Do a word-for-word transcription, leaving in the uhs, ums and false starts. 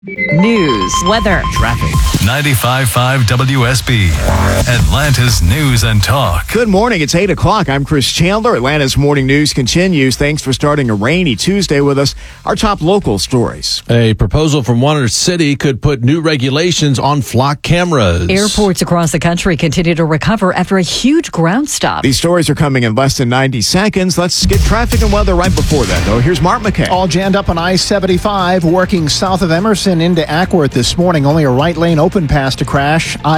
News, weather, traffic. ninety-five point five W S B, Atlanta's News and Talk. Good morning. It's eight o'clock. I'm Chris Chandler. Atlanta's Morning News continues. Thanks for starting a rainy Tuesday with us. Our top local stories. A proposal from Warner City could put new regulations on flock cameras. Airports across the country continue to recover after a huge ground stop. These stories are coming in less than ninety seconds. Let's get traffic and weather right before that, though. Here's Mark McKay. All jammed up on I seventy-five, working south of Emerson into Ackworth this morning. Only a right lane open pass to crash. I